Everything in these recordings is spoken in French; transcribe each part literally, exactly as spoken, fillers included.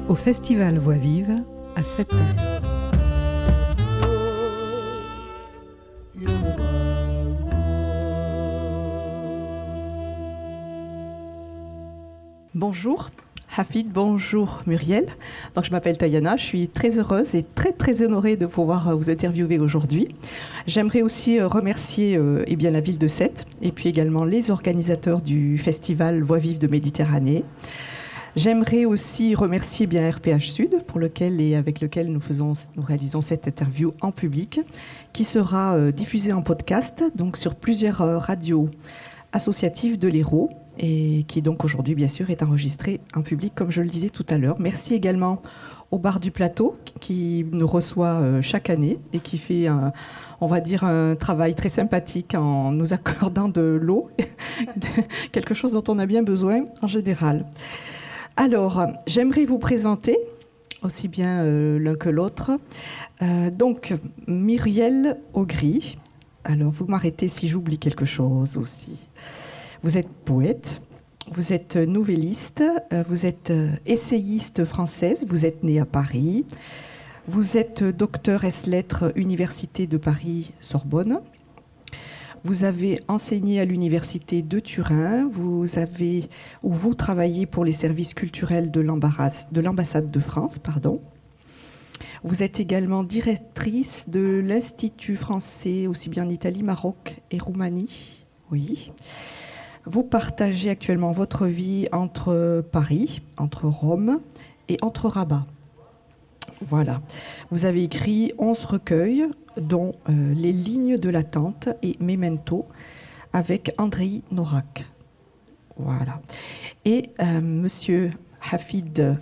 au Festival Voix Vive à sept heures. Bonjour Hafid, bonjour Muriel. Donc je m'appelle Tayana, je suis très heureuse et très très honorée de pouvoir vous interviewer aujourd'hui. J'aimerais aussi remercier euh, eh bien, la ville de Sète et puis également les organisateurs du festival Voix Vive de Méditerranée. J'aimerais aussi remercier bien R P H Sud pour lequel et avec lequel nous, faisons, nous réalisons cette interview en public qui sera euh, diffusée en podcast donc sur plusieurs euh, radios associatives de l'Hérault et qui donc aujourd'hui bien sûr est enregistrée en public comme je le disais tout à l'heure. Merci également au Bar du Plateau qui nous reçoit euh, chaque année et qui fait un, on va dire un travail très sympathique en nous accordant de l'eau, quelque chose dont on a bien besoin en général. Alors, j'aimerais vous présenter, aussi bien euh, l'un que l'autre, euh, donc Muriel Augry. Alors, vous m'arrêtez si j'oublie quelque chose aussi. Vous êtes poète, vous êtes nouvelliste, euh, vous êtes euh, essayiste française, vous êtes née à Paris, vous êtes docteur ès lettres Université de Paris-Sorbonne. Vous avez enseigné à l'université de Turin, vous avez, où vous travaillez pour les services culturels de l'ambassade de France. Pardon. Vous êtes également directrice de l'Institut français, aussi bien en Italie, Maroc et Roumanie. Oui. Vous partagez actuellement votre vie entre Paris, entre Rome et entre Rabat. Voilà. Vous avez écrit onze recueils, dont euh, Les lignes de l'attente et Memento, avec Andrei Norak. Voilà. Et euh, monsieur Hafid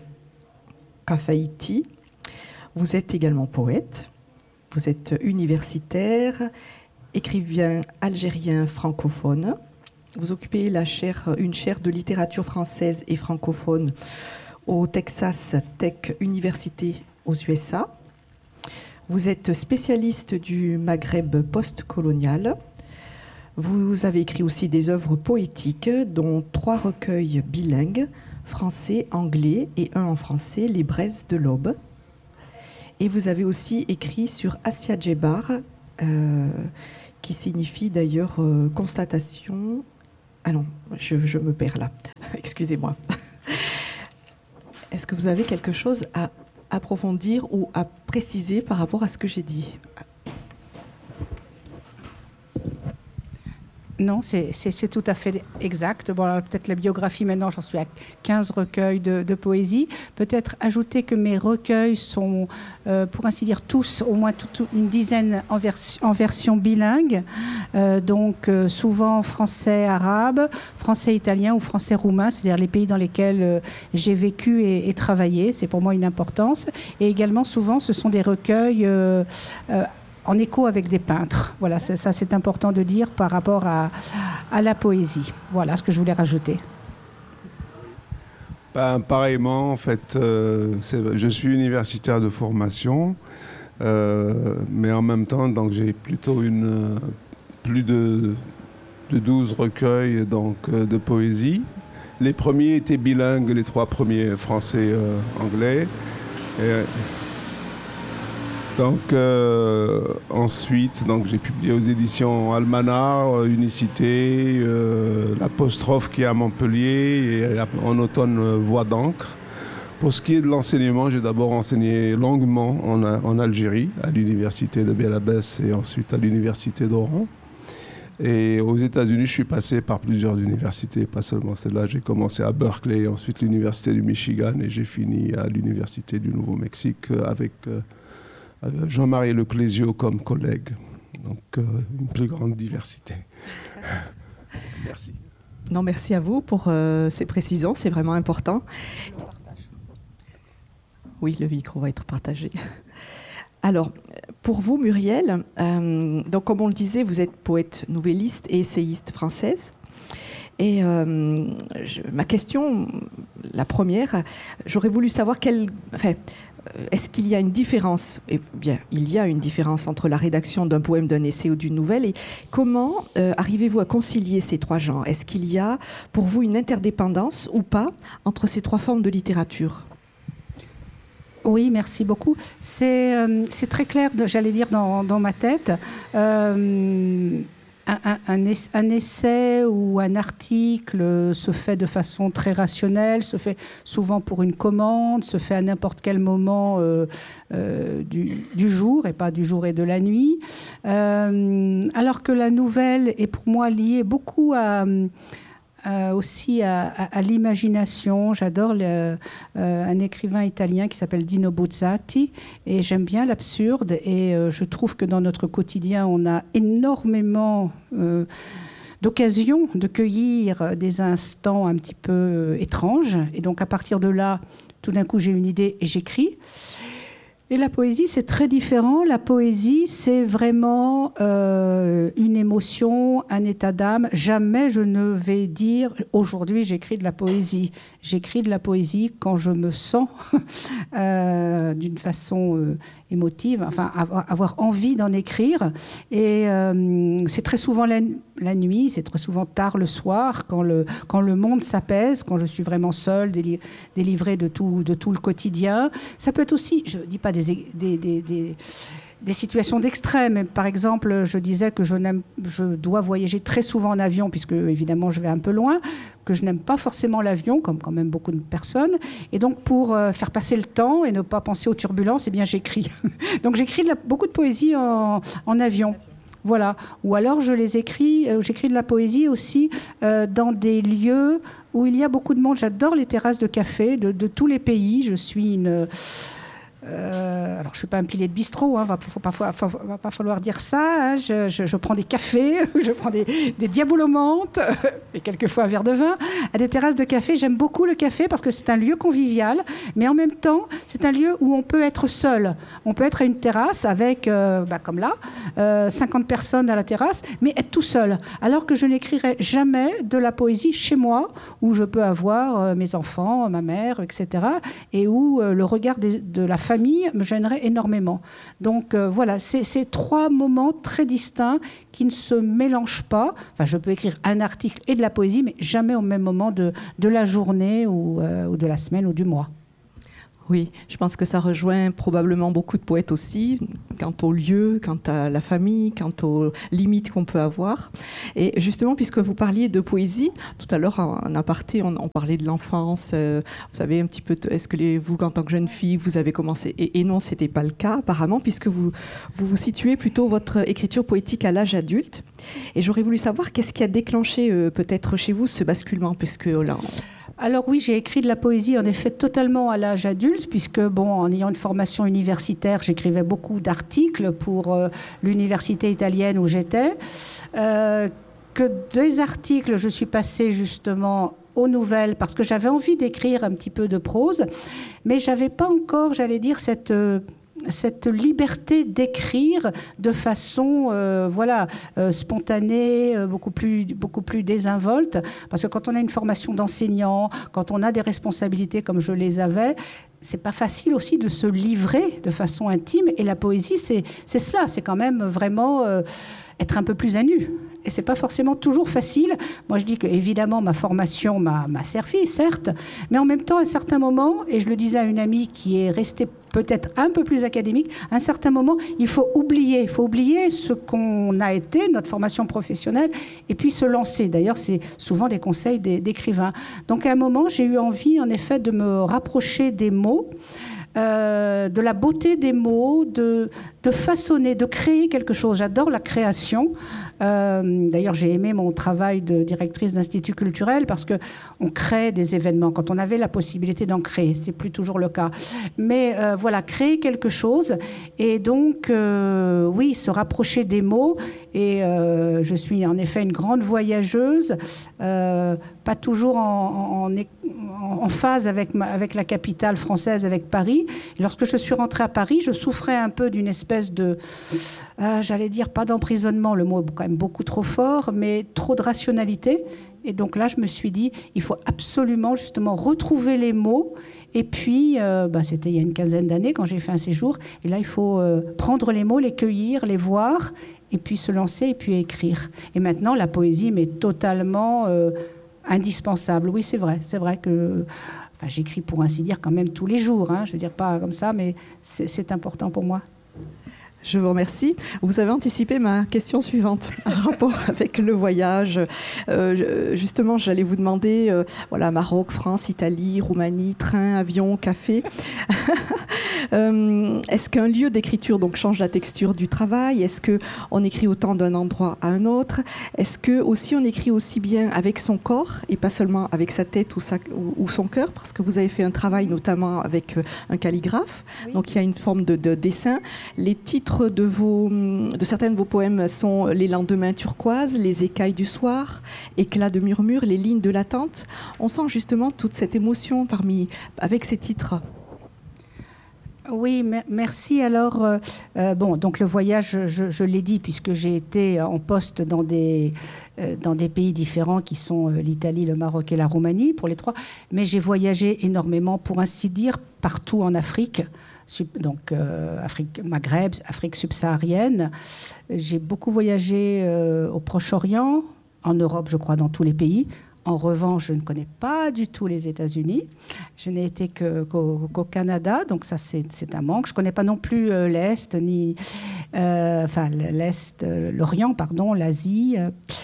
Kafaïti, vous êtes également poète, vous êtes universitaire, écrivain algérien francophone. Vous occupez la chaire, une chaire de littérature française et francophone au Texas Tech University aux U S A. Vous êtes spécialiste du Maghreb post-colonial. Vous avez écrit aussi des œuvres poétiques, dont trois recueils bilingues, français, anglais, et un en français, Les braises de l'aube. Et vous avez aussi écrit sur Assia Djebar, euh, qui signifie d'ailleurs euh, constatation... Ah non, je, je me perds là. Excusez-moi. Est-ce que vous avez quelque chose à approfondir ou à préciser par rapport à ce que j'ai dit? Non, c'est, c'est, c'est tout à fait exact. Bon, alors, peut-être la biographie, maintenant, j'en suis à quinze recueils de, de poésie. Peut-être ajouter que mes recueils sont, euh, pour ainsi dire, tous, au moins toute une dizaine en, vers, en version bilingue. Euh, donc, euh, souvent français-arabe, français-italien ou français-roumain, c'est-à-dire les pays dans lesquels euh, j'ai vécu et, et travaillé. C'est pour moi une importance. Et également, souvent, ce sont des recueils... Euh, euh, en écho avec des peintres. Voilà, c'est, ça c'est important de dire par rapport à, à la poésie. Voilà ce que je voulais rajouter. Ben, pareillement, en fait, euh, c'est, je suis universitaire de formation, euh, mais en même temps, donc, j'ai plutôt une, euh, plus de, de douze recueils donc, euh, de poésie. Les premiers étaient bilingues, les trois premiers français-anglais. Euh, Donc euh, ensuite, donc j'ai publié aux éditions Almanar, Unicité, euh, l'Apostrophe qui est à Montpellier et en automne Voix d'encre. Pour ce qui est de l'enseignement, j'ai d'abord enseigné longuement en, en Algérie, à l'université de Bel Abbès et ensuite à l'université d'Oran. Et aux États-Unis, je suis passé par plusieurs universités, pas seulement celle-là. J'ai commencé à Berkeley, ensuite l'université du Michigan et j'ai fini à l'université du Nouveau-Mexique avec euh, Jean-Marie Leclésio comme collègue, donc euh, une plus grande diversité. Merci. Non, merci à vous pour euh, ces précisions, c'est vraiment important. Le partage. Oui, le micro va être partagé. Alors, pour vous, Muriel, euh, donc comme on le disait, vous êtes poète nouvelliste et essayiste française. Et euh, je, ma question, la première, j'aurais voulu savoir quelle... Enfin, est-ce qu'il y a une différence ? Eh bien, il y a une différence entre la rédaction d'un poème, d'un essai ou d'une nouvelle. Et comment euh, arrivez-vous à concilier ces trois genres ? Est-ce qu'il y a pour vous une interdépendance ou pas entre ces trois formes de littérature ? Oui, merci beaucoup. C'est, euh, c'est très clair, de, j'allais dire, dans, dans ma tête. Euh, un, un, un, ess- un essai ou un article se fait de façon très rationnelle, se fait souvent pour une commande, se fait à n'importe quel moment euh, euh, du, du jour, et pas du jour et de la nuit. Euh, alors que la nouvelle est pour moi liée beaucoup à... Euh, aussi à, à, à l'imagination. J'adore le, euh, un écrivain italien qui s'appelle Dino Buzzati et j'aime bien l'absurde et euh, je trouve que dans notre quotidien on a énormément euh, d'occasions de cueillir des instants un petit peu euh, étranges et donc à partir de là tout d'un coup j'ai une idée et j'écris. Et la poésie, c'est très différent. La poésie, c'est vraiment euh, une émotion, un état d'âme. Jamais je ne vais dire « aujourd'hui, j'écris de la poésie ». J'écris de la poésie quand je me sens euh, d'une façon euh, émotive, enfin avoir, avoir envie d'en écrire. Et euh, c'est très souvent la, la nuit, c'est très souvent tard le soir, quand le, quand le monde s'apaise, quand je suis vraiment seule, déli- délivrée de tout, de tout le quotidien. Ça peut être aussi, je ne dis pas des, des, des, des, des situations d'extrême. Par exemple, je disais que je, n'aime, je dois voyager très souvent en avion, puisque évidemment je vais un peu loin, que je n'aime pas forcément l'avion, comme quand même beaucoup de personnes. Et donc, pour euh, faire passer le temps et ne pas penser aux turbulences, eh bien, j'écris. Donc, j'écris de la, beaucoup de poésie en, en avion. Voilà. Ou alors, je les écris, euh, j'écris de la poésie aussi euh, dans des lieux où il y a beaucoup de monde. J'adore les terrasses de café de, de tous les pays. Je suis une... Euh, alors, je ne suis pas un pilier de bistrot, hein, va, faut pas, faut, va pas falloir dire ça. Hein, je, je, je prends des cafés, je prends des, des diabolomantes et quelquefois un verre de vin à des terrasses de café. J'aime beaucoup le café parce que c'est un lieu convivial, mais en même temps, c'est un lieu où on peut être seul. On peut être à une terrasse avec, euh, bah, comme là, euh, cinquante personnes à la terrasse, mais être tout seul. Alors que je n'écrirai jamais de la poésie chez moi, où je peux avoir euh, mes enfants, ma mère, et cetera, et où euh, le regard des, de la famille famille me gênerait énormément. Donc euh, voilà, c'est, c'est trois moments très distincts qui ne se mélangent pas. Enfin, je peux écrire un article et de la poésie, mais jamais au même moment de, de la journée ou, euh, ou de la semaine ou du mois. Oui, je pense que ça rejoint probablement beaucoup de poètes aussi, quant au lieu, quant à la famille, quant aux limites qu'on peut avoir. Et justement, puisque vous parliez de poésie, tout à l'heure en aparté, on, on parlait de l'enfance. Euh, vous savez un petit peu, est-ce que les, vous, en tant que jeune fille, vous avez commencé et, et non, c'était pas le cas apparemment, puisque vous, vous vous situez plutôt votre écriture poétique à l'âge adulte. Et j'aurais voulu savoir qu'est-ce qui a déclenché euh, peut-être chez vous ce basculement, puisque là. On... Alors oui, j'ai écrit de la poésie en effet totalement à l'âge adulte, puisque bon, en ayant une formation universitaire, j'écrivais beaucoup d'articles pour euh, l'université italienne où j'étais. Euh, que des articles, je suis passée justement aux nouvelles parce que j'avais envie d'écrire un petit peu de prose, mais j'avais pas encore, j'allais dire, cette... Euh, cette liberté d'écrire de façon euh, voilà, euh, spontanée, euh, beaucoup plus, beaucoup plus désinvolte. Parce que quand on a une formation d'enseignant, quand on a des responsabilités comme je les avais, c'est pas facile aussi de se livrer de façon intime. Et la poésie, c'est, c'est cela. C'est quand même vraiment euh, être un peu plus à nu. Et c'est pas forcément toujours facile. Moi, je dis que évidemment ma formation m'a, m'a servi, certes, mais en même temps, à un certain moment, et je le disais à une amie qui est restée peut-être un peu plus académique, à un certain moment, il faut oublier, il faut oublier ce qu'on a été, notre formation professionnelle, et puis se lancer. D'ailleurs, c'est souvent des conseils des, d'écrivains. Donc, à un moment, j'ai eu envie, en effet, de me rapprocher des mots. Euh, de la beauté des mots, de, de façonner, de créer quelque chose. J'adore la création. Euh, d'ailleurs, j'ai aimé mon travail de directrice d'institut culturel parce qu'on crée des événements. Quand on avait la possibilité d'en créer, c'est plus toujours le cas. Mais euh, voilà, créer quelque chose. Et donc, euh, oui, se rapprocher des mots. Et euh, je suis en effet une grande voyageuse, euh, pas toujours en, en, en, en phase avec, ma, avec la capitale française, avec Paris. Et lorsque je suis rentrée à Paris, je souffrais un peu d'une espèce de, euh, j'allais dire, pas d'emprisonnement, le mot est quand même beaucoup trop fort, mais trop de rationalité. Et donc là, je me suis dit, il faut absolument justement retrouver les mots. Et puis, euh, bah, c'était il y a une quinzaine d'années quand j'ai fait un séjour. Et là, il faut euh, prendre les mots, les cueillir, les voir, et puis se lancer, et puis écrire. Et maintenant, la poésie m'est totalement euh, indispensable. Oui, c'est vrai, c'est vrai que... enfin, j'écris pour ainsi dire quand même tous les jours, hein, je veux dire pas comme ça, mais c'est, c'est important pour moi. Je vous remercie. Vous avez anticipé ma question suivante, en rapport avec le voyage. Euh, justement, j'allais vous demander, euh, voilà, Maroc, France, Italie, Roumanie, train, avion, café. euh, est-ce qu'un lieu d'écriture donc change la texture du travail? Est-ce qu'on écrit autant d'un endroit à un autre? Est-ce que aussi on écrit aussi bien avec son corps et pas seulement avec sa tête ou, sa, ou, ou son cœur? Parce que vous avez fait un travail notamment avec un calligraphe, oui. Donc il y a une forme de, de dessin. Les titres De, vos, de certains de vos poèmes sont Les lendemains turquoises, Les écailles du soir, Éclats de murmure, Les lignes de l'attente. On sent justement toute cette émotion parmi, avec ces titres. Oui, merci. Alors, euh, euh, bon, donc le voyage, je, je l'ai dit, puisque j'ai été en poste dans des, euh, dans des pays différents qui sont euh, l'Italie, le Maroc et la Roumanie, pour les trois. Mais j'ai voyagé énormément, pour ainsi dire, partout en Afrique. Donc euh, Afrique, Maghreb, Afrique subsaharienne. J'ai beaucoup voyagé euh, au Proche-Orient, en Europe, je crois, dans tous les pays. En revanche, je ne connais pas du tout les États-Unis. Je n'ai été que, qu'au, qu'au Canada, donc ça, c'est, c'est un manque. Je ne connais pas non plus euh, l'Est, ni... Euh, enfin, l'Est, euh, l'Orient, pardon, l'Asie.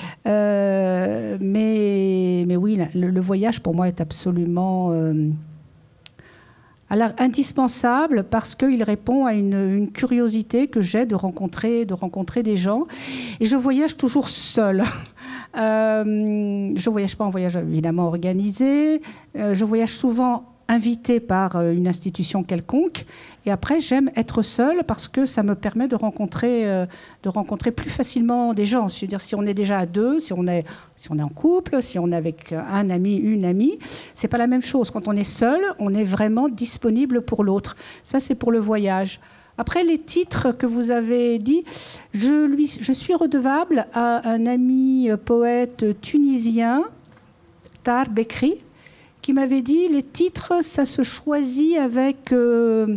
Euh, mais, mais oui, le, le voyage, pour moi, est absolument... Euh, Alors, indispensable parce qu'il répond à une, une curiosité que j'ai de rencontrer, de rencontrer des gens. Et je voyage toujours seule. Euh, je ne voyage pas en voyage évidemment organisé. Euh, je voyage souvent invitée par une institution quelconque. Et après, j'aime être seule parce que ça me permet de rencontrer, euh, de rencontrer plus facilement des gens. C'est-à-dire, si on est déjà à deux, si on est, si on est en couple, si on est avec un ami, une amie, c'est pas la même chose. Quand on est seul, on est vraiment disponible pour l'autre. Ça, c'est pour le voyage. Après, les titres que vous avez dit, je, lui, je suis redevable à un ami poète tunisien, Tar Bekri, qui m'avait dit, les titres, ça se choisit avec euh,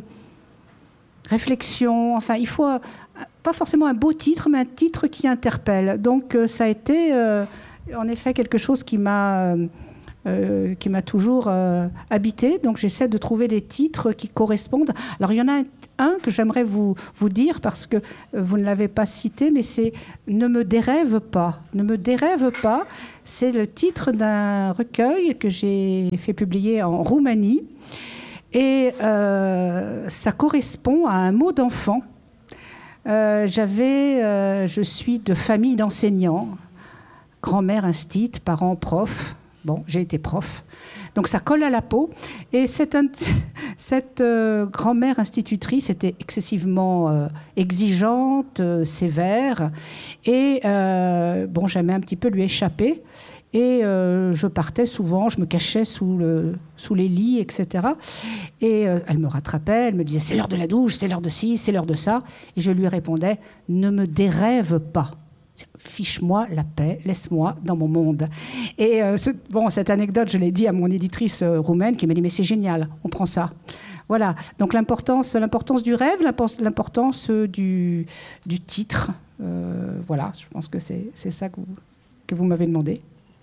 réflexion. Enfin, il faut euh, pas forcément un beau titre, mais un titre qui interpelle. Donc, euh, ça a été, euh, en effet, quelque chose qui m'a, euh, qui m'a toujours euh, habité. Donc, j'essaie de trouver des titres qui correspondent. Alors, il y en a un, un que j'aimerais vous, vous dire, parce que vous ne l'avez pas cité, mais c'est « Ne me dérêve pas ». « Ne me dérêve pas », c'est le titre d'un recueil que j'ai fait publier en Roumanie. Et euh, ça correspond à un mot d'enfant. Euh, j'avais, euh, je suis de famille d'enseignants, grand-mère instite, parents profs. Bon, j'ai été prof. Donc ça colle à la peau. Et cette, cette euh, grand-mère institutrice était excessivement euh, exigeante, euh, sévère. Et euh, bon, j'aimais un petit peu lui échapper. Et euh, je partais souvent, je me cachais sous, le, sous les lits, et cetera. Et euh, elle me rattrapait, elle me disait « c'est l'heure de la douche, c'est l'heure de ci, c'est l'heure de ça ». Et je lui répondais « ne me dérêve pas ». Fiche-moi la paix, laisse-moi dans mon monde. Et euh, ce, bon, cette anecdote, je l'ai dit à mon éditrice euh, roumaine qui m'a dit « mais c'est génial, on prend ça ». Voilà, donc l'importance, l'importance du rêve, l'importance du, du titre. Euh, voilà, je pense que c'est, c'est ça que vous, que vous m'avez demandé.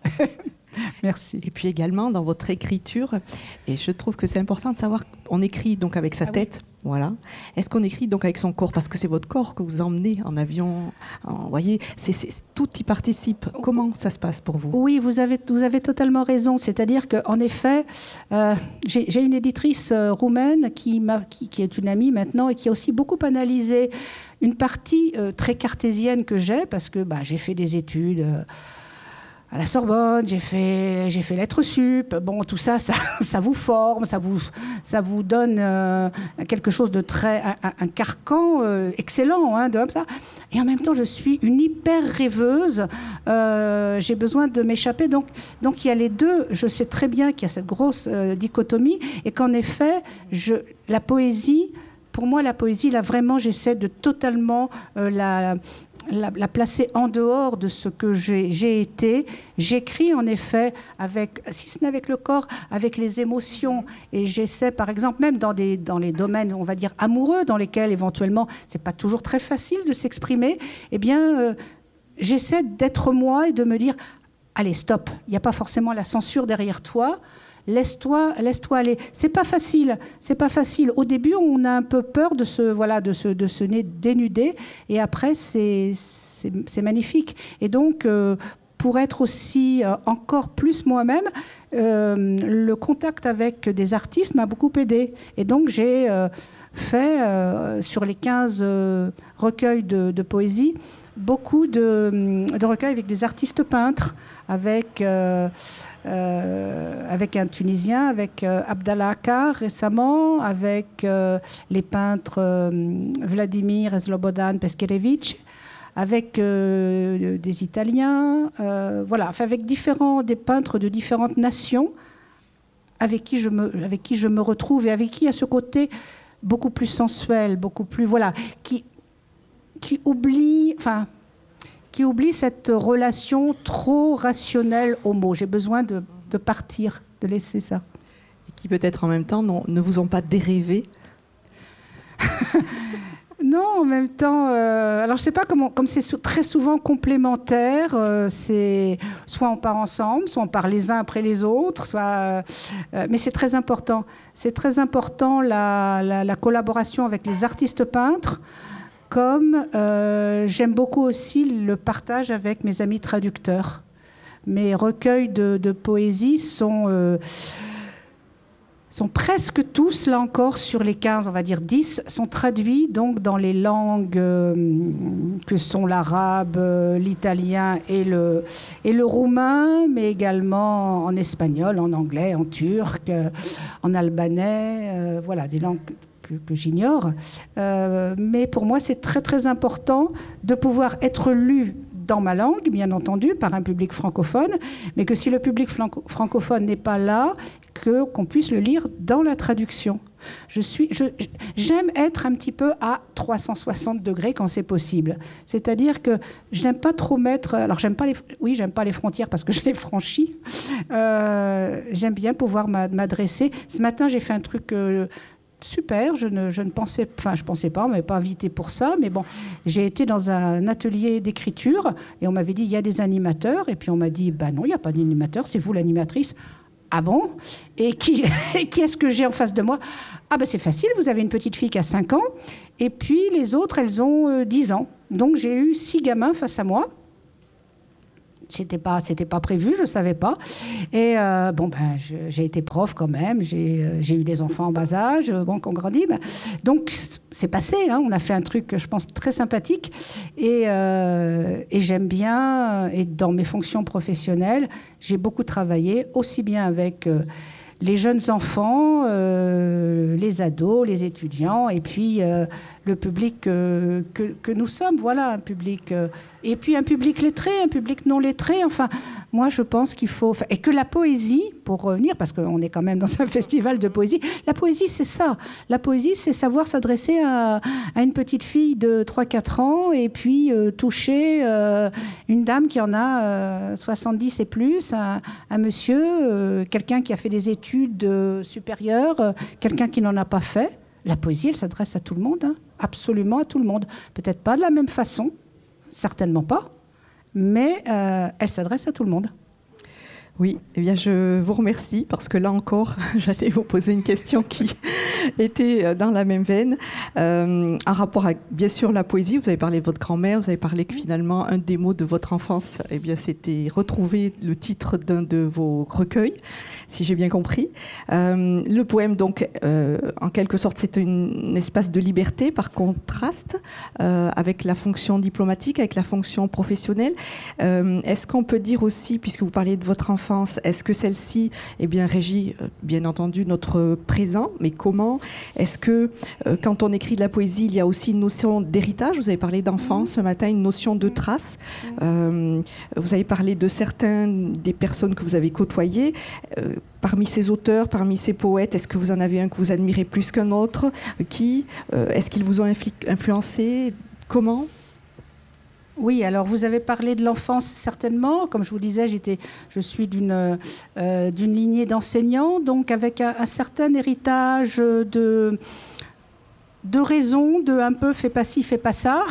Merci. Et puis également dans votre écriture, et je trouve que c'est important de savoir qu'on écrit donc avec sa ah tête, oui. Voilà. Est-ce qu'on écrit donc avec son corps, parce que c'est votre corps que vous emmenez en avion, vous voyez, c'est, c'est, tout y participe. Comment ça se passe pour vous? Oui, vous avez, vous avez totalement raison. C'est-à-dire qu'en effet, euh, j'ai, j'ai une éditrice euh, roumaine qui, m'a, qui, qui est une amie maintenant et qui a aussi beaucoup analysé une partie euh, très cartésienne que j'ai, parce que bah, j'ai fait des études... Euh, à la Sorbonne, j'ai fait, j'ai fait lettres sup. Bon, tout ça, ça, ça vous forme, ça vous, ça vous donne euh, quelque chose de très, un, un carcan euh, excellent, hein, de comme ça. Et en même temps, je suis une hyper rêveuse. Euh, j'ai besoin de m'échapper. Donc, donc, il y a les deux. Je sais très bien qu'il y a cette grosse euh, dichotomie et qu'en effet, je, la poésie, pour moi, la poésie, là, vraiment, j'essaie de totalement euh, la... La, la placer en dehors de ce que j'ai, j'ai été. J'écris en effet, avec, si ce n'est avec le corps, avec les émotions. Et j'essaie, par exemple, même dans, des, dans les domaines, on va dire, amoureux, dans lesquels éventuellement, ce n'est pas toujours très facile de s'exprimer, eh bien, euh, j'essaie d'être moi et de me dire, allez, stop, il n'y a pas forcément la censure derrière toi. laisse-toi, laisse-toi aller. C'est pas facile, c'est pas facile. Au début, on a un peu peur de se, voilà, de se, de se dénuder, et après, c'est, c'est, c'est magnifique. Et donc, euh, pour être aussi euh, encore plus moi-même, euh, le contact avec des artistes m'a beaucoup aidée. Et donc, j'ai euh, fait, euh, sur les quinze euh, recueils de, de poésie, beaucoup de, de recueils avec des artistes peintres, avec, euh, euh, avec un Tunisien, avec euh, Abdallah Akkar récemment, avec euh, les peintres euh, Vladimir et Slobodan Peskerevich, avec euh, des Italiens, euh, voilà, enfin, avec différents, des peintres de différentes nations, avec qui je me, avec qui je me retrouve et avec qui il y a ce côté beaucoup plus sensuel, beaucoup plus, voilà, qui qui oublie, enfin, qui oublie cette relation trop rationnelle au mot. J'ai besoin de, de partir, de laisser ça. Et qui peut-être en même temps non, ne vous ont pas dérêvé. Non, en même temps, euh, alors je sais pas comment, comme c'est so- très souvent complémentaire, euh, c'est soit on part ensemble, soit on part les uns après les autres, soit, euh, mais c'est très important. C'est très important la, la, la collaboration avec les artistes peintres. Comme euh, j'aime beaucoup aussi le partage avec mes amis traducteurs. Mes recueils de, de poésie sont, euh, sont presque tous, là encore, sur les quinze, on va dire dix, sont traduits donc dans les langues euh, que sont l'arabe, euh, l'italien et le, et le roumain, mais également en espagnol, en anglais, en turc, euh, en albanais, euh, voilà, des langues que, que j'ignore. Euh, mais pour moi, c'est très très important de pouvoir être lu dans ma langue, bien entendu, par un public francophone, mais que si le public franco- francophone n'est pas là, que, qu'on puisse le lire dans la traduction. Je suis, je, j'aime être un petit peu à trois cent soixante degrés quand c'est possible. C'est-à-dire que je n'aime pas trop mettre... Alors, j'aime pas les, oui, j'aime pas les frontières parce que je les franchis. Euh, j'aime bien pouvoir m'adresser. Ce matin, j'ai fait un truc... Euh, super, je ne, je ne pensais, enfin je pensais pas, on m'avait pas invité pour ça, mais bon, j'ai été dans un atelier d'écriture et on m'avait dit il y a des animateurs, et puis on m'a dit bah non, il n'y a pas d'animateur, c'est vous l'animatrice. Ah bon? Et qui, qui est-ce que j'ai en face de moi? Ah ben c'est facile, vous avez une petite fille qui a cinq ans, et puis les autres, elles ont euh, dix ans. Donc j'ai eu six gamins face à moi. C'était pas, c'était pas prévu, je savais pas. Et euh, bon, ben, je, j'ai été prof quand même. J'ai, euh, j'ai eu des enfants en bas âge, bon, qui ont grandi. Ben, donc, c'est passé. Hein, on a fait un truc, je pense, très sympathique. Et, euh, et j'aime bien. Et dans mes fonctions professionnelles, j'ai beaucoup travaillé, aussi bien avec euh, les jeunes enfants, euh, les ados, les étudiants, et puis euh, le public euh, que, que nous sommes. Voilà, un public... Euh, et puis un public lettré, un public non lettré. Enfin, moi, je pense qu'il faut... Et que la poésie, pour revenir, parce qu'on est quand même dans un festival de poésie, la poésie, c'est ça. La poésie, c'est savoir s'adresser à, à une petite fille de trois quatre ans et puis euh, toucher euh, une dame qui en a euh, soixante-dix et plus, un, un monsieur, euh, quelqu'un qui a fait des études euh, supérieures, euh, quelqu'un qui n'en a pas fait. La poésie, elle s'adresse à tout le monde, hein, absolument à tout le monde. Peut-être pas de la même façon, certainement pas, mais euh, elle s'adresse à tout le monde. Oui, eh bien je vous remercie parce que là encore, j'allais vous poser une question qui était dans la même veine. Euh, en rapport avec, bien sûr, la poésie, vous avez parlé de votre grand-mère, vous avez parlé que finalement, un des mots de votre enfance, eh bien, c'était retrouver le titre d'un de vos recueils, si j'ai bien compris. Euh, le poème, donc, euh, en quelque sorte, c'est un espace de liberté, par contraste, euh, avec la fonction diplomatique, avec la fonction professionnelle. Euh, est-ce qu'on peut dire aussi, puisque vous parliez de votre enfance, est-ce que celle-ci eh bien, régit, bien entendu, notre présent? Mais comment? Est-ce que, euh, quand on écrit de la poésie, il y a aussi une notion d'héritage? Vous avez parlé d'enfance ce matin, une notion de trace. Euh, vous avez parlé de certains des personnes que vous avez côtoyées. Euh, parmi ces auteurs, parmi ces poètes, est-ce que vous en avez un que vous admirez plus qu'un autre? Qui? euh, Est-ce qu'ils vous ont influ- influencé? Comment? Oui, alors vous avez parlé de l'enfance certainement. Comme je vous disais, j'étais, je suis d'une, euh, d'une lignée d'enseignants, donc avec un, un certain héritage de, de raison, de un peu fais pas ci, fais pas ça.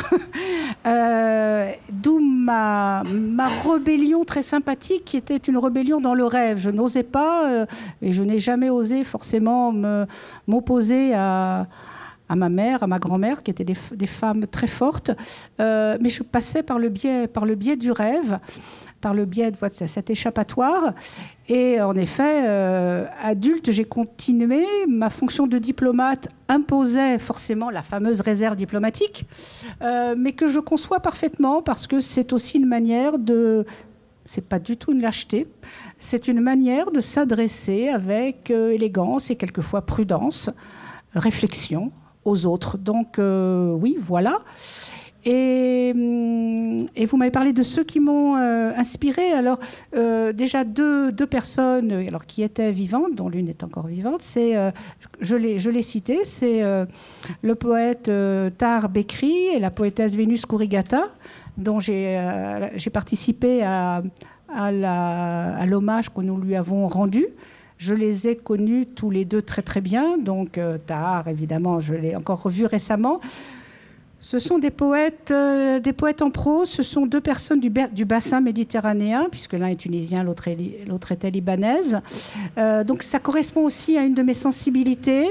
euh, d'où ma, ma rébellion très sympathique, qui était une rébellion dans le rêve. Je n'osais pas, euh, et je n'ai jamais osé forcément me, m'opposer à, à ma mère, à ma grand-mère, qui étaient des, des femmes très fortes. Euh, mais je passais par le biais, par le biais du rêve, par le biais de cet échappatoire. Et en effet, euh, adulte, j'ai continué. Ma fonction de diplomate imposait forcément la fameuse réserve diplomatique, euh, mais que je conçois parfaitement parce que c'est aussi une manière de... C'est pas du tout une lâcheté. C'est une manière de s'adresser avec euh, élégance et quelquefois prudence, réflexion aux autres. Donc euh, oui, voilà. Et, et vous m'avez parlé de ceux qui m'ont euh, inspiré. Alors, euh, déjà deux, deux personnes alors, qui étaient vivantes, dont l'une est encore vivante, c'est, euh, je, l'ai, je l'ai cité, c'est euh, le poète euh, Tahar Bekri et la poétesse Vénus Kourigata, dont j'ai, euh, j'ai participé à, à, la, à l'hommage que nous lui avons rendu. Je les ai connus tous les deux très très bien. Donc, euh, Tahar, évidemment, je l'ai encore revu récemment. Ce sont des poètes, euh, des poètes en prose. Ce sont deux personnes du, du bassin méditerranéen, puisque l'un est tunisien, l'autre, est, l'autre était libanaise. Euh, donc ça correspond aussi à une de mes sensibilités.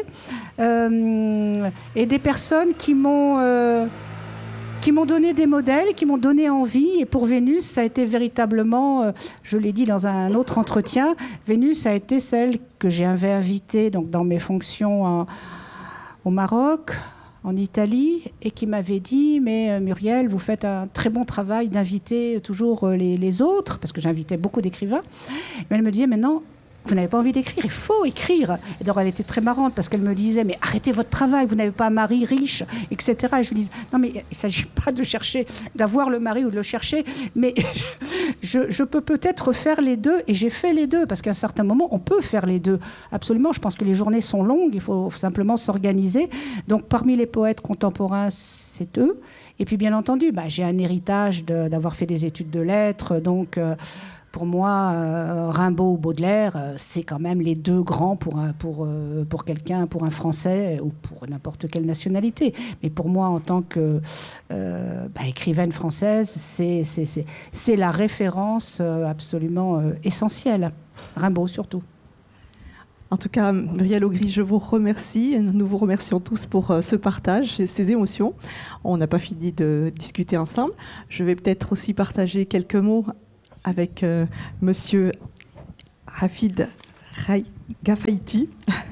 Euh, et des personnes qui m'ont, euh, qui m'ont donné des modèles, qui m'ont donné envie. Et pour Vénus, ça a été véritablement, euh, je l'ai dit dans un autre entretien, Vénus a été celle que j'avais invitée donc, dans mes fonctions en, au Maroc, en Italie, et qui m'avait dit « Mais Muriel, vous faites un très bon travail d'inviter toujours les, les autres », parce que j'invitais beaucoup d'écrivains. Mais elle me disait « Mais non, vous n'avez pas envie d'écrire, il faut écrire ». Et donc elle était très marrante, parce qu'elle me disait « Mais arrêtez votre travail, vous n'avez pas un mari riche, et cetera » Et je lui disais « Non, mais il ne s'agit pas de chercher, d'avoir le mari ou de le chercher, mais je, je peux peut-être faire les deux. » Et j'ai fait les deux, parce qu'à un certain moment, on peut faire les deux. Absolument, je pense que les journées sont longues, il faut simplement s'organiser. Donc parmi les poètes contemporains, c'est eux. Et puis bien entendu, bah, j'ai un héritage de, d'avoir fait des études de lettres, donc... Euh, Pour moi, euh, Rimbaud ou Baudelaire, euh, c'est quand même les deux grands pour, un, pour, euh, pour quelqu'un, pour un Français ou pour n'importe quelle nationalité. Mais pour moi, en tant que euh, bah, écrivaine française, c'est, c'est, c'est, c'est la référence euh, absolument euh, essentielle. Rimbaud surtout. En tout cas, Muriel Augry, je vous remercie. Nous vous remercions tous pour euh, ce partage et ces émotions. On n'a pas fini de discuter ensemble. Je vais peut-être aussi partager quelques mots avec euh, monsieur Hafid Gafaïti,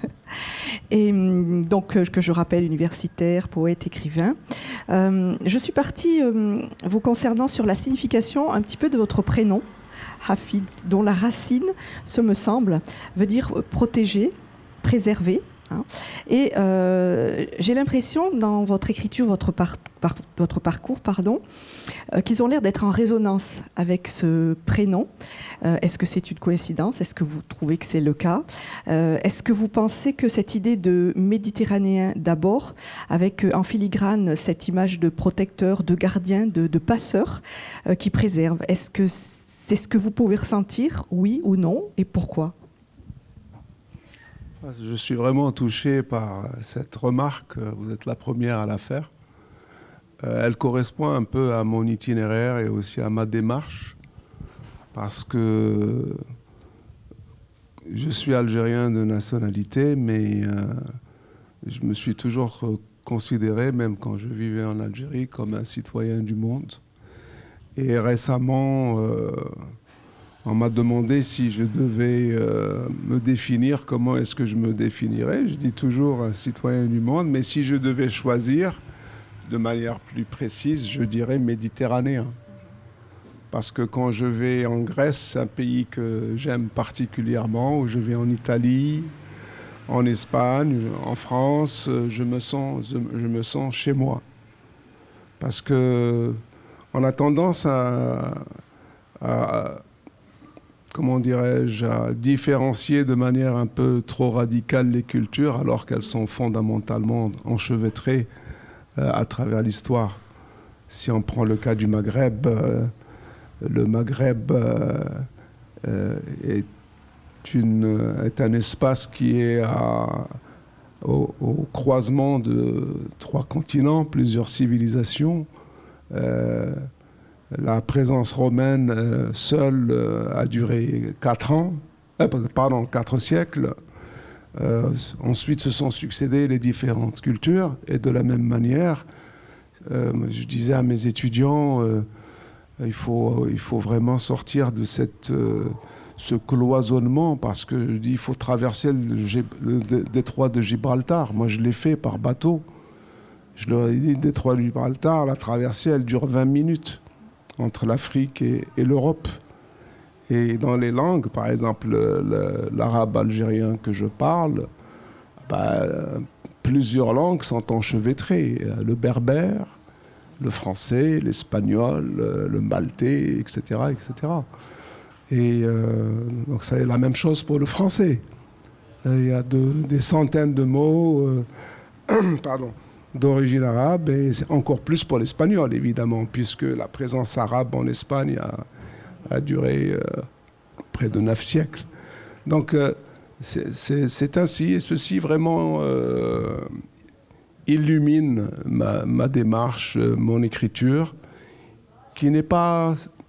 et donc que je rappelle universitaire, poète, écrivain. Euh, je suis partie euh, vous concernant sur la signification un petit peu de votre prénom, Hafid, dont la racine, ce me semble, veut dire protéger, préserver. Hein. Et euh, j'ai l'impression, dans votre écriture, votre, par, par, votre parcours, pardon, euh, qu'ils ont l'air d'être en résonance avec ce prénom. Euh, est-ce que c'est une coïncidence ? Est-ce que vous trouvez que c'est le cas ? euh, Est-ce que vous pensez que cette idée de méditerranéen d'abord, avec euh, en filigrane cette image de protecteur, de gardien, de, de passeur euh, qui préserve, est-ce que c'est ce que vous pouvez ressentir, oui ou non, et pourquoi ? Je suis vraiment touché par cette remarque, vous êtes la première à la faire. Elle correspond un peu à mon itinéraire et aussi à ma démarche, parce que je suis algérien de nationalité, mais je me suis toujours considéré, même quand je vivais en Algérie, comme un citoyen du monde. Et récemment, euh, on m'a demandé si je devais euh, me définir, comment est-ce que je me définirais. Je dis toujours un citoyen du monde, mais si je devais choisir de manière plus précise, je dirais méditerranéen. Parce que quand je vais en Grèce, c'est un pays que j'aime particulièrement, où je vais en Italie, en Espagne, en France, je me sens, je me sens chez moi. Parce qu'on a tendance à... à comment dirais-je, à différencier de manière un peu trop radicale les cultures, alors qu'elles sont fondamentalement enchevêtrées euh, à travers l'histoire. Si on prend le cas du Maghreb, euh, le Maghreb euh, euh, est, une, est un espace qui est à, au, au croisement de trois continents, plusieurs civilisations. Euh, la présence romaine euh, seule euh, a duré quatre ans, euh, pardon, quatre siècles. Euh, ensuite se sont succédées les différentes cultures, et de la même manière, euh, je disais à mes étudiants, euh, il faut, il faut vraiment sortir de cette, euh, ce cloisonnement, parce que je dis, il faut traverser le, le, le détroit de Gibraltar. Moi, je l'ai fait par bateau. Je leur ai dit, le détroit de Gibraltar, la traversée, elle dure vingt minutes entre l'Afrique et, et l'Europe. Et dans les langues, par exemple, le, le, l'arabe algérien que je parle, bah, plusieurs langues sont enchevêtrées. Le berbère, le français, l'espagnol, le maltais, et cetera, et cetera. Et euh, donc c'est la même chose pour le français. Il y a de, des centaines de mots euh, pardon, d'origine arabe, et c'est encore plus pour l'espagnol, évidemment, puisque la présence arabe en Espagne a, a duré euh, près de neuf siècles. Donc euh, c'est, c'est, c'est ainsi, et ceci vraiment euh, illumine ma, ma démarche, euh, mon écriture, qui n'est pas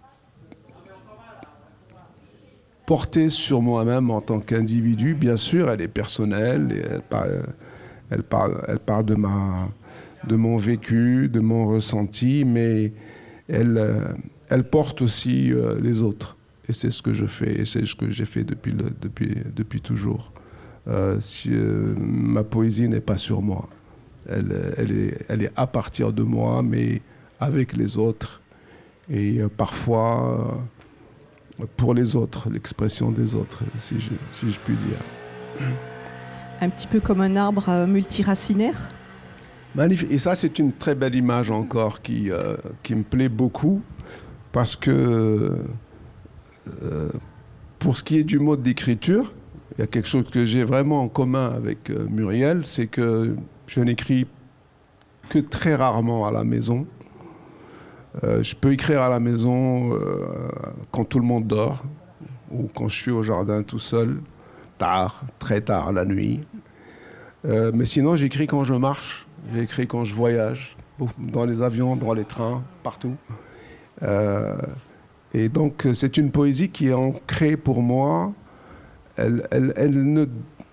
portée sur moi-même en tant qu'individu. Bien sûr, elle est personnelle, et elle part, elle part, elle part de, ma, de mon vécu, de mon ressenti, mais elle, elle porte aussi euh, les autres. Et c'est ce que je fais, et c'est ce que j'ai fait depuis, le, depuis, depuis toujours. Euh, si, euh, ma poésie n'est pas sur moi. Elle, elle, est, elle est à partir de moi, mais avec les autres. Et euh, parfois, euh, pour les autres, l'expression des autres, si je, si je puis dire. Un petit peu comme un arbre euh, multiracinaire. Magnifique. Et ça, c'est une très belle image encore qui, euh, qui me plaît beaucoup, parce que euh, pour ce qui est du mode d'écriture, il y a quelque chose que j'ai vraiment en commun avec euh, Muriel, c'est que je n'écris que très rarement à la maison. Euh, je peux écrire à la maison euh, quand tout le monde dort, ou quand je suis au jardin tout seul, tard, très tard la nuit. Euh, mais sinon, j'écris quand je marche, j'écris quand je voyage, dans les avions, dans les trains, partout. Euh, et donc, c'est une poésie qui est ancrée pour moi. Elle, elle, elle ne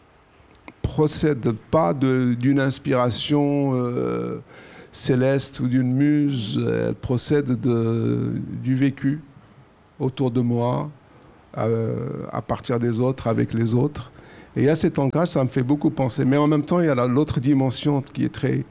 procède pas de, d'une inspiration euh, céleste ou d'une muse. Elle procède de, du vécu autour de moi, euh, à partir des autres, avec les autres. Et il y a cet ancrage, ça me fait beaucoup penser. Mais en même temps, il y a la, l'autre dimension qui est très,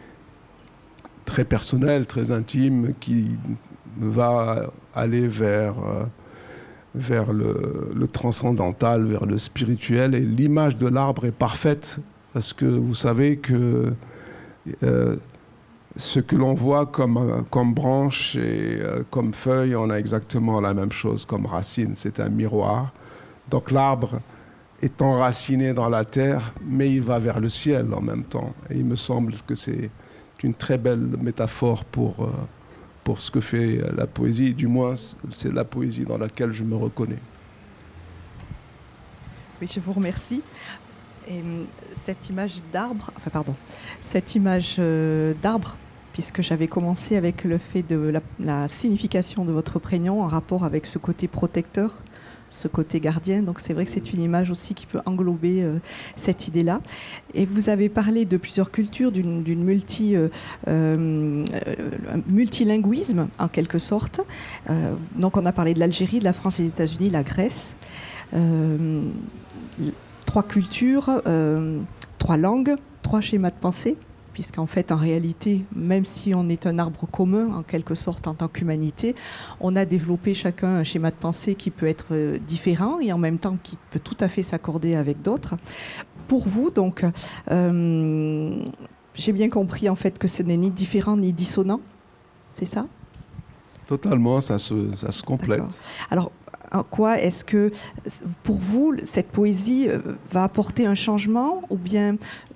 très personnelle, très intime, qui va aller vers, euh, vers le, le transcendantal, vers le spirituel. Et l'image de l'arbre est parfaite, parce que vous savez que euh, ce que l'on voit comme, comme branche et euh, comme feuille, on a exactement la même chose comme racine. C'est un miroir. Donc l'arbre est enraciné dans la terre, mais il va vers le ciel en même temps. Et il me semble que c'est une très belle métaphore pour, euh, pour ce que fait la poésie. Du moins, c'est la poésie dans laquelle je me reconnais. Oui, je vous remercie. Et cette image d'arbre, enfin pardon, cette image euh, d'arbre, puisque j'avais commencé avec le fait de la, la signification de votre prénom en rapport avec ce côté protecteur, ce côté gardien. Donc c'est vrai que c'est une image aussi qui peut englober euh, cette idée-là. Et vous avez parlé de plusieurs cultures, d'une, d'une multi, euh, euh, multilinguisme en quelque sorte. Euh, donc on a parlé de l'Algérie, de la France, des États-Unis, la Grèce. Euh, trois cultures, euh, trois langues, trois schémas de pensée, puisqu'en fait, en réalité, même si on est un arbre commun, en quelque sorte, en tant qu'humanité, on a développé chacun un schéma de pensée qui peut être différent et en même temps qui peut tout à fait s'accorder avec d'autres. Pour vous, donc, euh, j'ai bien compris en fait que ce n'est ni différent ni dissonant, c'est ça ? Totalement, ça se, ça se complète. D'accord. Alors, en quoi est-ce que, pour vous, cette poésie va apporter un changement ou bien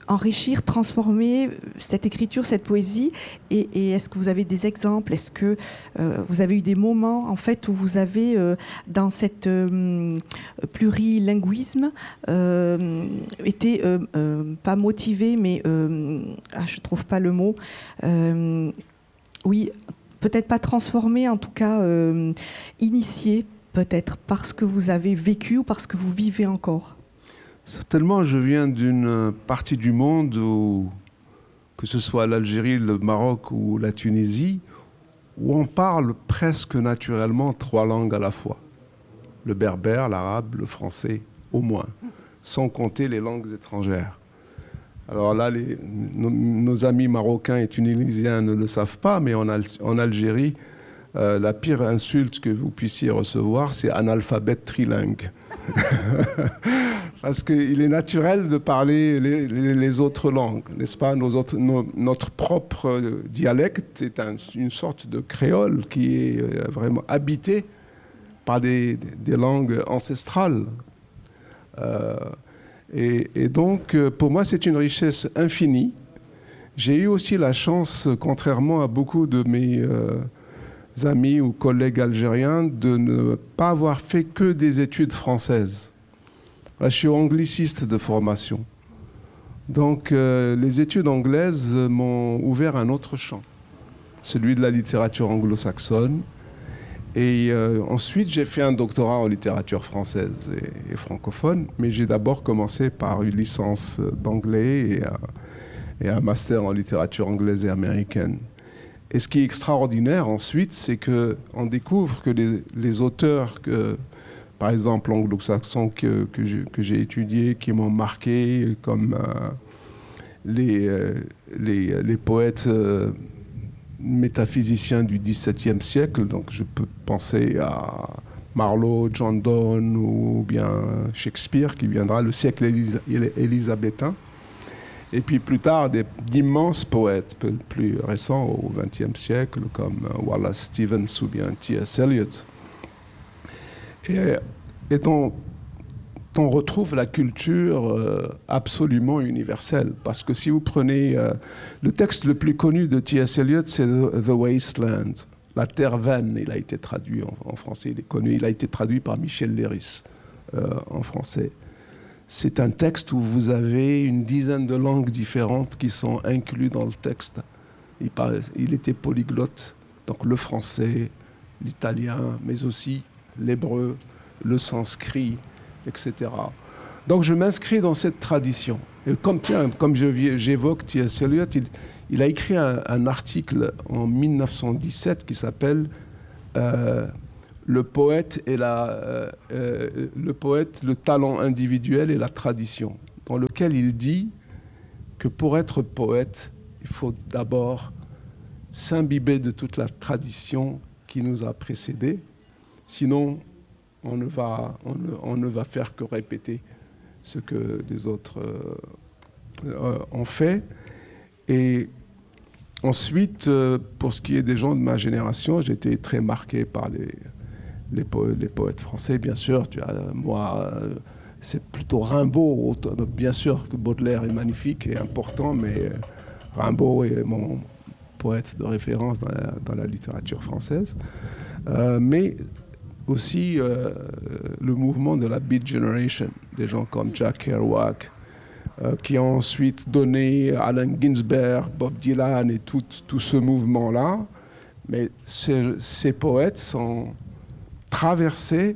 enrichir, transformer cette écriture, cette poésie. Et, et est-ce que vous avez des exemples? Est-ce que euh, vous avez eu des moments en fait où vous avez euh, dans cette euh, plurilinguisme euh, été euh, euh, pas motivé, mais euh, ah, je trouve pas le mot. Euh, oui, peut-être pas transformé, en tout cas euh, initié, peut-être parce que vous avez vécu ou parce que vous vivez encore. Certainement, je viens d'une partie du monde où, que ce soit l'Algérie, le Maroc ou la Tunisie, où on parle presque naturellement trois langues à la fois. Le berbère, l'arabe, le français, au moins, sans compter les langues étrangères. Alors là, les, nos, nos amis marocains et tunisiens ne le savent pas, mais en, Al, en Algérie, euh, la pire insulte que vous puissiez recevoir, c'est analphabète trilingue. Parce qu'il est naturel de parler les, les, les autres langues, n'est-ce pas? Nos autres, nos, notre propre dialecte est un, une sorte de créole qui est vraiment habité par des, des langues ancestrales. Euh, et, et donc, pour moi, c'est une richesse infinie. J'ai eu aussi la chance, contrairement à beaucoup de mes euh, amis ou collègues algériens, de ne pas avoir fait que des études françaises. Je suis angliciste de formation. Donc, euh, les études anglaises m'ont ouvert un autre champ, celui de la littérature anglo-saxonne. Et euh, ensuite, j'ai fait un doctorat en littérature française et, et francophone, mais j'ai d'abord commencé par une licence d'anglais et, euh, et un master en littérature anglaise et américaine. Et ce qui est extraordinaire ensuite, c'est qu'on découvre que les, les auteurs que... par exemple anglo-saxons que, que, j'ai, que j'ai étudiés, qui m'ont marqué, comme euh, les, euh, les, les poètes euh, métaphysiciens du dix-septième siècle. Donc je peux penser à Marlowe, John Donne ou bien Shakespeare, qui viendra le siècle élisa- élisabétain. Et puis plus tard, des, d'immenses poètes plus récents au vingtième siècle, comme Wallace Stevens ou bien T S Eliot. Et, et dont on retrouve la culture euh, absolument universelle. Parce que si vous prenez... Euh, le texte le plus connu de T S Eliot, c'est The, The Wasteland, La Terre vaine. Il a été traduit en, en français, il est connu. Il a été traduit par Michel Léris euh, en français. C'est un texte où vous avez une dizaine de langues différentes qui sont incluses dans le texte. Il, paraît, il était polyglotte, donc le français, l'italien, mais aussi l'hébreu, le sanskrit, et cetera. Donc je m'inscris dans cette tradition. Et comme, tiens, comme je, j'évoque T S Eliot, il, il a écrit un, un article en mille neuf cent dix-sept qui s'appelle euh, le poète et la, euh, euh, le poète, le talent individuel et la tradition, dans lequel il dit que pour être poète, il faut d'abord s'imbiber de toute la tradition qui nous a précédés. Sinon, on ne va, on ne, on ne va faire que répéter ce que les autres euh, euh, ont fait. Et ensuite, euh, pour ce qui est des gens de ma génération, j'ai été très marqué par les, les, po- les poètes français, bien sûr. Tu as, moi, euh, c'est plutôt Rimbaud. Bien sûr que Baudelaire est magnifique et important, mais Rimbaud est mon poète de référence dans la, dans la littérature française. Euh, mais aussi euh, le mouvement de la Beat Generation, des gens comme Jack Kerouac, euh, qui ont ensuite donné Allen Ginsberg, Bob Dylan et tout, tout ce mouvement-là. Mais ces, ces poètes sont traversés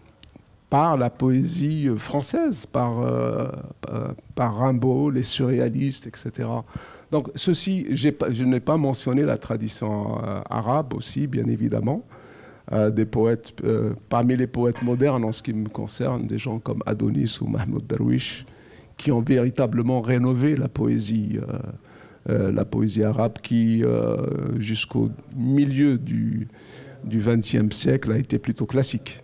par la poésie française, par, euh, par Rimbaud, les surréalistes, et cetera. Donc ceci, j'ai pas, je n'ai pas mentionné la tradition euh, arabe aussi, bien évidemment. Euh, des poètes, euh, parmi les poètes modernes en ce qui me concerne, des gens comme Adonis ou Mahmoud Darwish, qui ont véritablement rénové la poésie, euh, euh, la poésie arabe qui, euh, jusqu'au milieu du, du vingtième siècle, a été plutôt classique.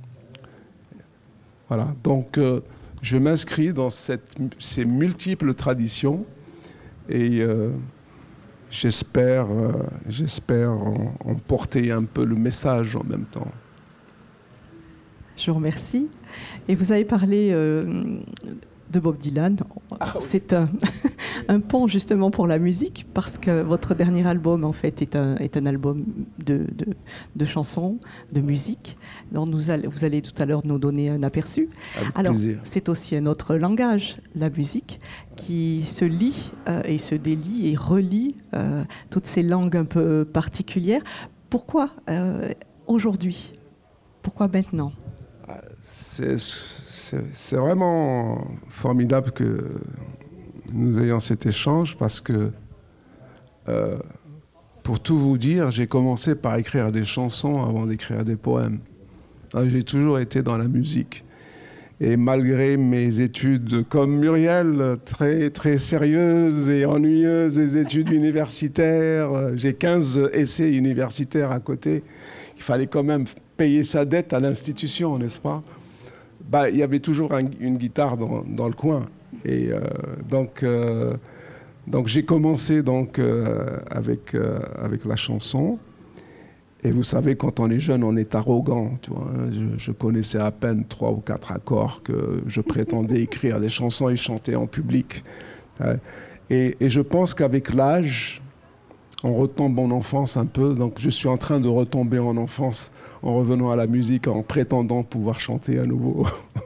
Voilà, donc euh, je m'inscris dans cette, ces multiples traditions et euh, j'espère, euh, j'espère en, en porter un peu le message en même temps. Je vous remercie. Et vous avez parlé euh, de Bob Dylan. Ah, oui. C'est un, un pont justement pour la musique, parce que votre dernier album en fait est un, est un album de, de, de chansons, de musique, dont nous allez, vous allez tout à l'heure nous donner un aperçu. Avec Alors, plaisir. c'est aussi un autre langage, la musique, qui se lie euh, et se délie et relie euh, toutes ces langues un peu particulières. Pourquoi euh, aujourd'hui? Pourquoi maintenant? C'est, c'est, c'est vraiment formidable que nous ayons cet échange parce que, euh, pour tout vous dire, j'ai commencé par écrire des chansons avant d'écrire des poèmes. Alors, j'ai toujours été dans la musique. Et malgré mes études, comme Muriel, très, très sérieuses et ennuyeuses, des études universitaires, j'ai quinze essais universitaires à côté, il fallait quand même payer sa dette à l'institution, n'est-ce pas? Bah, il y avait toujours un, une guitare dans, dans le coin. Et euh, donc, euh, donc j'ai commencé donc, euh, avec, euh, avec la chanson. Et vous savez, quand on est jeune, on est arrogant. Tu vois, hein. je, je connaissais à peine trois ou quatre accords que je prétendais écrire des chansons et chanter en public. Et, et je pense qu'avec l'âge, on retombe en enfance un peu. Donc je suis en train de retomber en enfance en revenant à la musique, en prétendant pouvoir chanter à nouveau.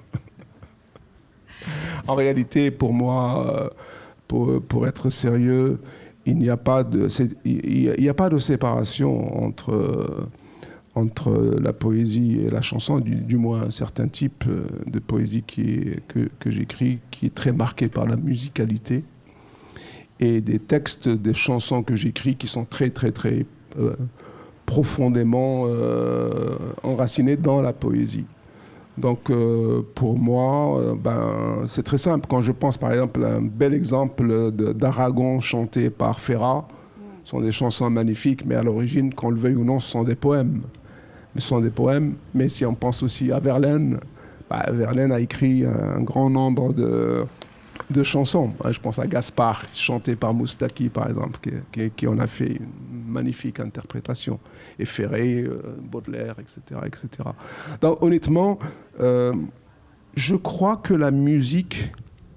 En réalité, pour moi, pour, pour être sérieux, il n'y a pas de, il n'y a pas de séparation entre, entre la poésie et la chanson, du, du moins un certain type de poésie qui est, que, que j'écris, qui est très marqué par la musicalité, et des textes, des chansons que j'écris qui sont très, très, très euh, profondément euh, enracinés dans la poésie. Donc, euh, pour moi, euh, ben, c'est très simple. Quand je pense, par exemple, à un bel exemple de, d'Aragon chanté par Ferrat, ce sont des chansons magnifiques, mais à l'origine, qu'on le veuille ou non, ce sont des poèmes. Ce sont des poèmes, mais si on pense aussi à Verlaine, ben, Verlaine a écrit un grand nombre de, de chansons. Je pense à Gaspard, chanté par Moustaki, par exemple, qui, qui, qui en a fait une magnifique interprétation. Et Ferré, euh, Baudelaire, et cetera, et cetera. Donc, honnêtement, euh, je crois que la musique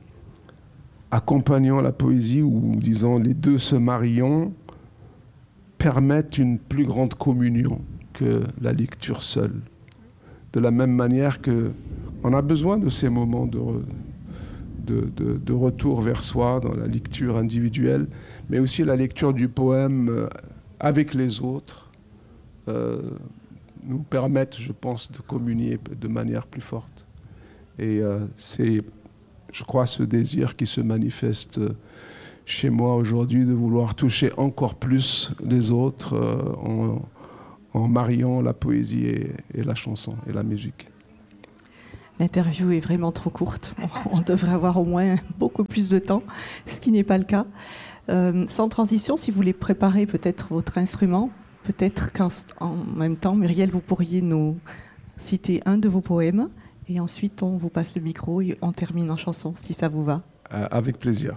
accompagnant la poésie, ou disons les deux se mariant, permettent une plus grande communion que la lecture seule. De la même manière qu'on a besoin de ces moments de, de, de, de retour vers soi dans la lecture individuelle, mais aussi la lecture du poème avec les autres, Euh, nous permettent, je pense, de communier de manière plus forte. Et euh, c'est, je crois, ce désir qui se manifeste chez moi aujourd'hui, de vouloir toucher encore plus les autres euh, en, en mariant la poésie et, et la chanson et la musique. L'interview est vraiment trop courte. On devrait avoir au moins beaucoup plus de temps, ce qui n'est pas le cas. Euh, sans transition, si vous voulez préparer peut-être votre instrument, peut-être qu'en même temps, Muriel, vous pourriez nous citer un de vos poèmes, et ensuite on vous passe le micro et on termine en chanson, si ça vous va. Euh, avec plaisir.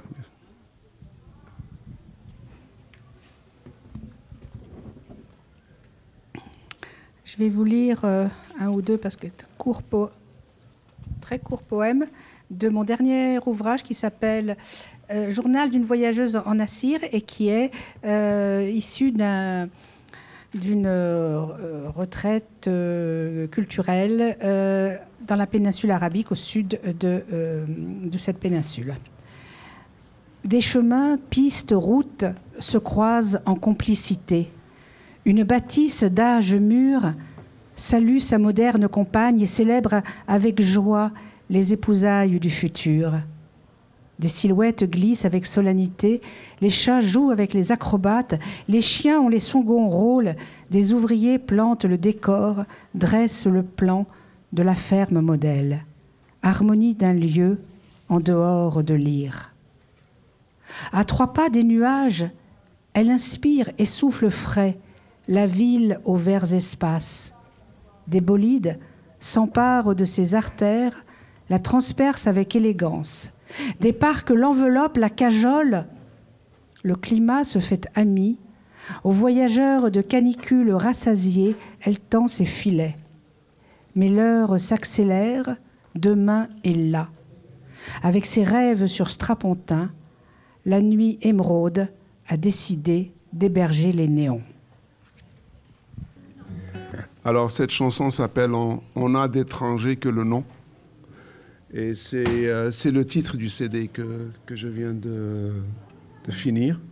Je vais vous lire euh, un ou deux, parce que c'est un court po- très court poème de mon dernier ouvrage qui s'appelle euh, Journal d'une voyageuse en Assir, et qui est euh, issu d'un d'une euh, retraite euh, culturelle euh, dans la péninsule arabique, au sud de, euh, de cette péninsule. Des chemins, pistes, routes se croisent en complicité. Une bâtisse d'âge mûr salue sa moderne compagne et célèbre avec joie les épousailles du futur. Des silhouettes glissent avec solennité, les chats jouent avec les acrobates, les chiens ont les seconds rôles, des ouvriers plantent le décor, dressent le plan de la ferme modèle. Harmonie d'un lieu en dehors de l'Ire. À trois pas des nuages, elle inspire et souffle frais, la ville aux verts espaces. Des bolides s'emparent de ses artères, la transpercent avec élégance. Des parcs l'enveloppent, la cajolent. Le climat se fait ami. Aux voyageurs de canicule rassasiés, elle tend ses filets. Mais l'heure s'accélère, demain est là. Avec ses rêves sur strapontin, la nuit émeraude a décidé d'héberger les néons. Alors cette chanson s'appelle On, On a d'étrangers que le nom. Et c'est, euh, c'est le titre du C D que, que je viens de, de finir.